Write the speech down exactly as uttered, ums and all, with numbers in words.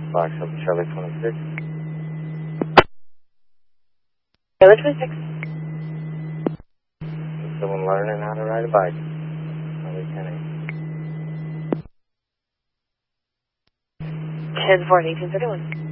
Fox up Charlie twenty-six. Charlie twenty-six. Is someone learning how to ride a bike? Charlie ten eight. ten four eighteen thirty-one.